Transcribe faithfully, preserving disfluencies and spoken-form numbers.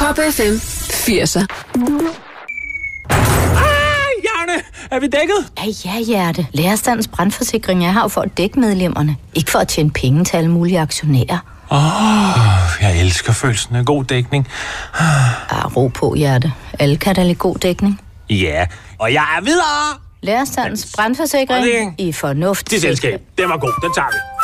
Top F M firser. Er vi dækket? Ja, ja, hjerte. Lærerstandens brandforsikring er her for at dække medlemmerne. Ikke for at tjene penge til alle mulige aktionærer. Åh, oh, jeg elsker følelsen af god dækning. Ah, ro på, hjerte. Alle kan da lide god dækning. Ja, og jeg er videre. Lærerstandens brandforsikring i fornuft. Det selskab, den var god, den tager vi.